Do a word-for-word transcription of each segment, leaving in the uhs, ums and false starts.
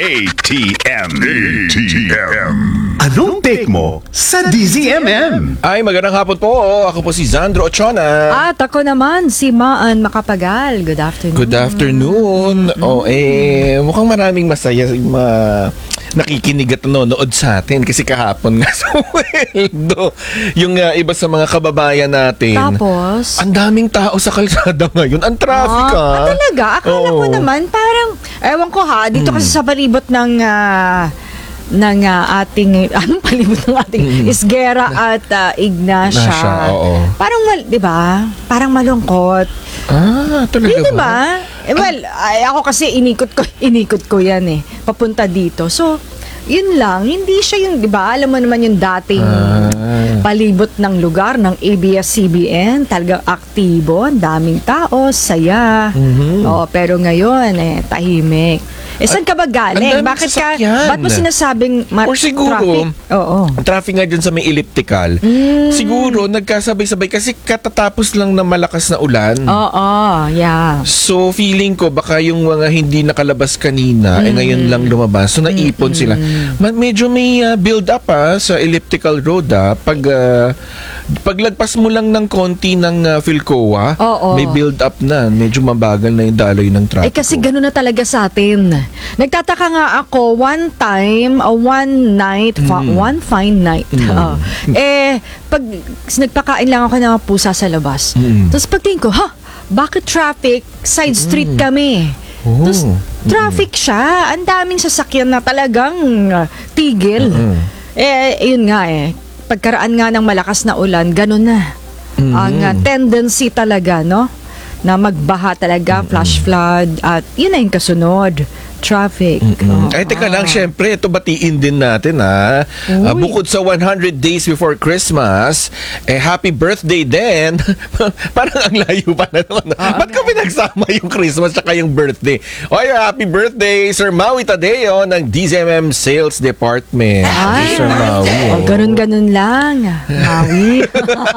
A T M. A T M. Anong take mo sa D Z M M? Ay, magandang hapon po. Ako po si Zandro Ochona. At ako naman, si Maan Makapagal. Good afternoon. Good afternoon. Mm-hmm. O, eh, mukhang maraming masaya ma nakikinig at nanonood sa atin kasi kahapon nga sa Weldo. Yung uh, iba sa mga kababayan natin. Tapos? Ang daming tao sa kalsada ngayon. Ang traffic ah, ah. ah, talaga? Akala Oo. ko naman, parang, ewan ko ha, dito Mm. kasi sa palibot ng... ah, ng uh, ating anong palibot ng ating Mm. Isguera at uh, Ignacia. Ignacia, oo. Parang mal, 'di ba? Parang malungkot. Ah, talaga Hindi ba? ba? Eh, well, ay, ako kasi inikot ko inikot ko 'yan eh, papunta dito. So, yun lang, hindi siya yung, 'di ba? Alam mo naman yung dating Ah. palibot ng lugar ng A B S C B N, talagang aktibo, ang daming tao, saya. Mhm. Oo, pero ngayon eh tahimik. Eh, saan ka ba galing? ang daming Bakit ka, sasakyan. ba't mo sinasabing ma- Or siguro, traffic? Oo. Ang traffic nga dyan sa may elliptical. Mm. Siguro, nagkasabay-sabay kasi katatapos lang na malakas na ulan. Oo, yeah. So, feeling ko, baka yung mga hindi nakalabas kanina, eh ngayon lang lumabas. So, naipon sila. Ma- medyo may uh, build up ah, sa elliptical road ah. Pag, uh, paglagpas mo lang ng konti ng uh, Philcoa, Oo. may build up na. Medyo mabagal na yung daloy ng traffic. Eh kasi gano'n na talaga sa atin. Nagtataka nga ako, one time, uh, one night, fa- one fine night. uh, eh, pag nagpakain lang ako ng mga pusa sa labas. Mm. Tapos pagtingin ko, ha, bakit traffic? Side street kami. Oh. Tapos traffic siya. Ang daming sasakyan na talagang uh, tigil. Mm. Eh, yun nga eh. Pagkaraan nga ng malakas na ulan, gano'n na. Mm. Ang uh, tendency talaga, no? Na magbaha talaga, flash flood, at yun na yung kasunod, traffic. Mm. Oo. Ay, teka lang, syempre, ito batiin din natin, ha? Uh, Uy. bukod sa one hundred days before Christmas, eh, happy birthday din. Parang ang layo pa na naman. Ba't ko pinagsama yung Christmas at yung birthday? Oy, happy birthday, Sir Maui Tadeo ng D Z M M Sales Department. Ay, Sir Maui. oh, ganun-ganun lang. Maui.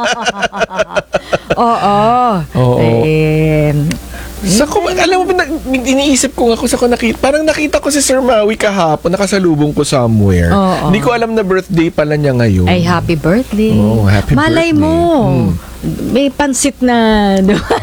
Oo. Oo. Eh, Sa ko, alam mo ba, na- iniisip ko nga kung sa ko nakita, parang nakita ko si Sir Maui kahapon, nakasalubong ko somewhere. Oo. Hindi ko alam na birthday pala niya ngayon. ay, happy birthday. Oh, happy Malay birthday. mo. May pansit na, di ba?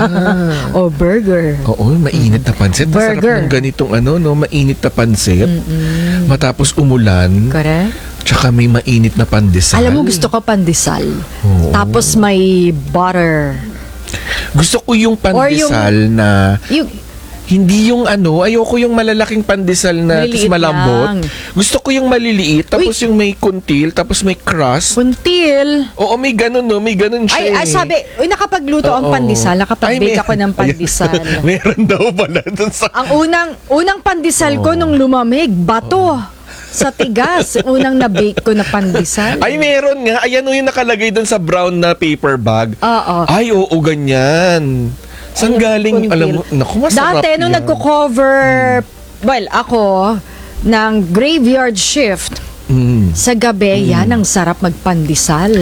O burger. Oo, mainit na pansit. Masarap Burger. ng ganitong ano, no, mainit na pansit. Matapos umulan, Correct? tsaka may mainit na pandesal. Alam mo, gusto ko pandesal. Oo. Tapos may butter. Gusto ko yung pandesal na Yung, hindi yung ano, ayoko yung malalaking pandesal na Maliliit tapos malambot. lang. Gusto ko yung maliliit, tapos yung may kuntil, tapos may crust. puntil. Oo, may ganun, no? May ganun siya. Ay, ay, eh. sabi, uy, nakapagluto ang Oo. pandesal. Nakapag-bake Ay, may- ako ng pandesal. Meron daw pala dun sa... Ang unang unang pandesal ko nung lumamig, bato. Sa tigas. Unang na-bake ko na pandesal. Ay, meron nga. Ayan o yung nakalagay dun sa brown na paper bag. Oo. Ay, oo, ganyan. Saan galing? Kuntil. Alam mo, naku, masarap Dati, nung yan. nagko-cover, well, ako, ng graveyard shift, Mm. sa gabi, yan, ang sarap magpandesal.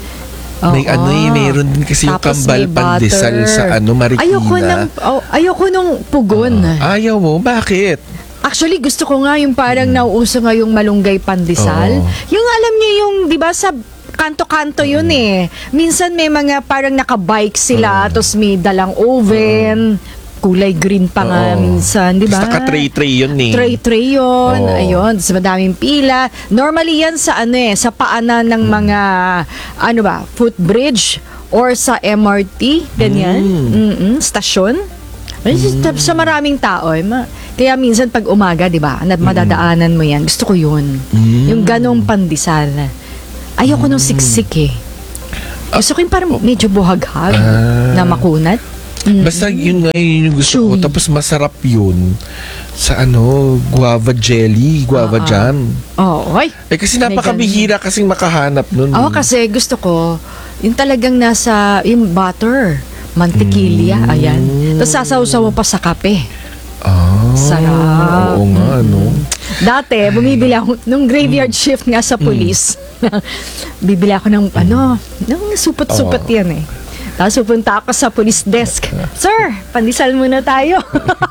May Oo. ano eh, meron din kasi yung Tapos kambal may pandesal butter. sa ano, Marikina. Ayoko nung, oh, ayoko nung pugon. Ayaw mo? Bakit? Actually, gusto ko nga yung parang nauuso nga yung malunggay pandesal. Oo. Yung alam niyo yung, di ba, sa kanto-kanto yun eh. Minsan may mga parang nakabike sila, tapos may dalang oven, kulay green pa nga Oo. minsan, di ba? Tapos naka-tray-tray yun eh. Tray-tray yun. Oo. Ayun. Tapos madaming pila. Normally yan sa ano eh, sa paanan ng mga, ano ba, footbridge or sa M R T, ganyan. Mm-mm, stasyon. Ay, sa, sa maraming tao, eh, ma- kaya minsan pag umaga, di ba, na madadaanan mo yan, gusto ko yun. Yung ganong pandesal. Ayoko nung siksik eh. Gusto ko yung parang medyo buhaghag na makunat. Mm. Basta yun nga yun yung gusto ko. Chewy. Tapos masarap yun sa ano, guava jelly, guava Ah, ah. jam. Oh, oy. Eh kasi napakabihira kasing makahanap nun. Ako kasi gusto ko, yung talagang nasa, yung butter, mantikilya, ayan. Tapos sasaw-saw mo pa sa kape. Ah, Sarap. Oo nga, no? Dati, bumibili ako, nung graveyard shift nga sa police, bibili ako ng, ano, ng supot-supot yan eh. Tapos pupunta ako sa police desk. Sir, pandesal muna tayo.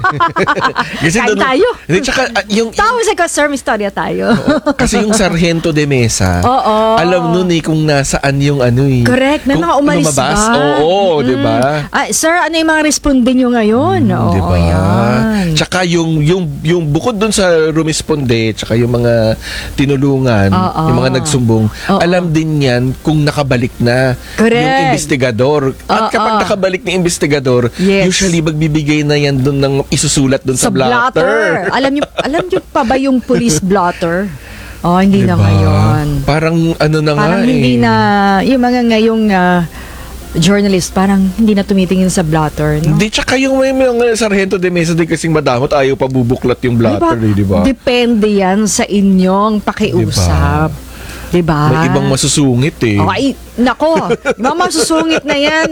Kasi Kain doon- tayo. Hindi, tsaka, ah, yung, Tapos ako, sir, may storya tayo. kasi yung Sargento de Mesa, Oo. alam nun eh kung nasaan yung ano eh. Correct, may Kung mga umalis lumabas. ba? Oo, Mm. di ba? Ah, sir, ano yung mga responde nyo ngayon? Oo, Di ba? yan. Tsaka yung, yung, yung bukod dun sa rumisponde, tsaka yung mga tinulungan, Oo. yung mga nagsumbong, Oo. alam din yan kung nakabalik na Correct. yung investigador. At Oo. kapag nakabalik ng investigador, Yes. usually magbibigay na yan dun ng isusulat dun sa, Sa blotter. alam nyo, alam nyo pa ba yung police blotter? Oh, hindi na Diba? ngayon. Parang ano na Parang nga hindi eh. na, yung mga ngayong ah, journalist, parang hindi na tumitingin sa blotter. No? Hindi, tsaka yung may mga Sargento de Mesa din kasing madamot, ayaw pa bubuklat yung blotter, eh, di ba? Depende yan sa inyong pakiusap. Di ba? May ibang masusungit eh. Oh, ay, nako, mga masusungit na yan.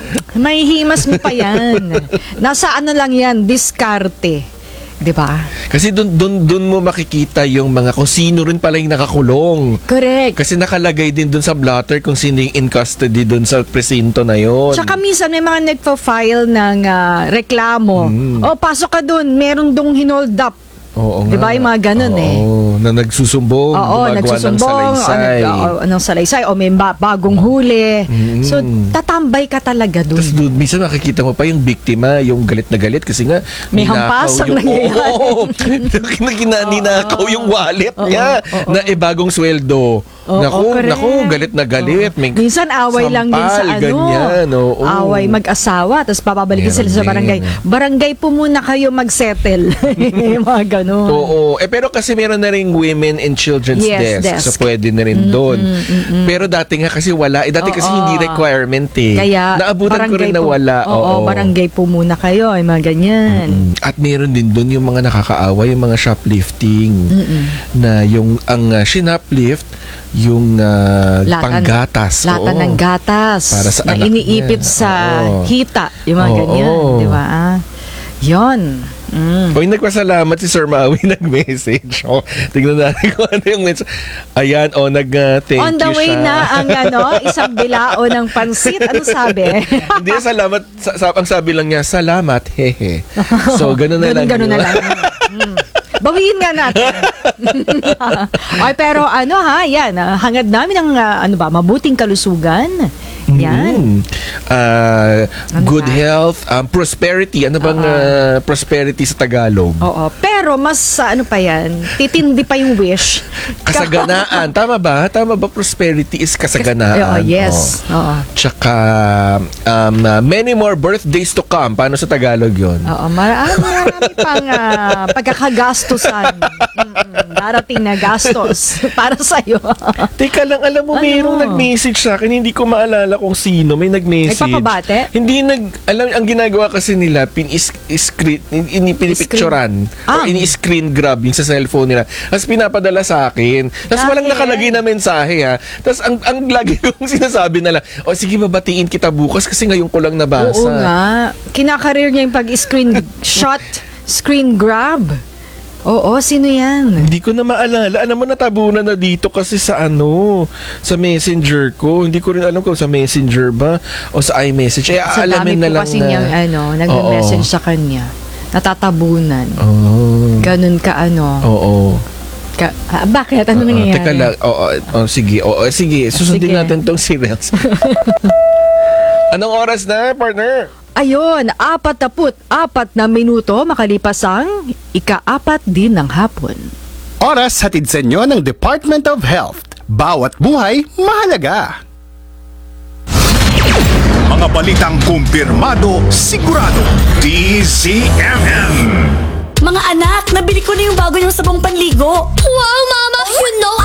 May himas mo pa yan. Nasa ano lang yan, diskarte. Di ba? Kasi dun, dun, dun mo makikita yung mga kung sino rin pala yung nakakulong. Correct. Kasi nakalagay din dun sa blotter kung sino yung in custody dun sa presinto na yun. Tsaka minsan may mga nagpa-file ng ah, reklamo. Mm. O, pasok ka dun, meron dong hinold up. Oo Di nga. ba, yung mga ganun eh. Oo, na nagsusumbong, Oo, gumagawa ng nagsusumbong, salaysay. ano, oo, anong salaysay, o may ba- bagong huli. Mm. So, tatambay ka talaga dun. Tapos doon, minsan makikita mo pa yung biktima, yung galit na galit kasi nga May ninakaw hampas ang yung, nangyayari. Oo, na kina- ninakaw yung wallet niya na eh bagong sweldo. Oo, naku, correct. naku, galit na galit. May Minsan away lang din sa sampal, ano. ganyan, oo. Away mag-asawa, tapos papabalikin Meron sila sa barangay. din. Barangay po muna kayo mag-settle. Mga ganun. Oo. Eh, pero kasi meron na rin women and children's Yes, desk. desk. So, pwede na rin doon. Pero dati nga kasi wala. Eh, dati kasi Oo. hindi requirement eh. Kaya, Naabutan ko barangay rin na po- wala. Oo, barangay po muna kayo, ay mga ganyan. Mm. At meron din doon yung mga nakakaawa, yung mga shoplifting. Na yung, ang uh, shinoplift, yung uh, Latan- panggatas. Latan Oo. ng gatas. Para sa na anak iniipit niya. sa Oo. hita. Yung mga Oo. ganyan. Di ba? Yun. Mm. Oy, nagpasalamat si Sir Maui nag-message. Oh, tingnan natin kung ano yung message. Ayan, oh, nag-thank On the you way siya. na ang ano, isang bilao ng pansit. Ano sabi? Hindi, salamat. Sa, sa- ang sabi lang niya, salamat, hehe. So, ganun na lang. Ganun na yun. lang. Mm. Bawiin nga natin. Ay, pero ano ha, yan. ah, hangad namin ang ah, ano ba, mabuting kalusugan. Yan. Mm. Ah, Ano good ba? health, um, prosperity. Ano bang ah, prosperity sa Tagalog? Oo. Pero mas ah, ano pa yan, titindi pa yung wish. Kasaganaan. Tama ba? Tama ba prosperity is kasaganaan? Oo, yes. Oh. Oo. Tsaka um, uh, many more birthdays to come. Paano sa Tagalog yun? Oo, marami, marami pang ah, pagkakagastusan. Mm-mm, darating na gastos para sa'yo. Teka lang, alam mo, Ano? mayroong nag-message sa akin. Hindi ko maalala kung sino. May nag-message. Nagpapabate? Hindi nag... Alam, ang ginagawa kasi nila, pin-screen, ini pinipicturean. Ah. Or ini-screen grab yung sa cellphone nila. Tapos pinapadala sa akin. Tapos Dahil? walang nakalagay na mensahe, ha. Tapos ang, ang lagi kong sinasabi na lang, o sige, babatiin kita bukas kasi ngayon ko lang nabasa. Oo nga. Kinakareer niya yung pag-screen shot, screen grab. Oo, sino yan? Hindi ko na maalala. Alam mo, natabunan na dito kasi sa ano, sa messenger ko. Hindi ko rin alam kung sa messenger ba o sa iMessage. Eh, Sa dami aalamin na po lang kasi na. niyang ano, nag-message sa kanya. Natatabunan. Oh. Ganun ka ano. Oo. Ka, ah, bakit? Ano Oo, nangyayari? teka lang. Oo, oo, sige. Oo, sige. Susundin Sige. natin tong serials. Anong oras na, partner? Ayun, apat na put, apat na minuto makalipas ang ika-apat din ng hapon. Oras hatid sa inyo ng Department of Health. Bawat buhay, mahalaga. Mga balitang kumpirmado, sigurado. D Z M M. Mga anak, nabili ko na yung bago niyong sabong panligo. Wow, Mama! You know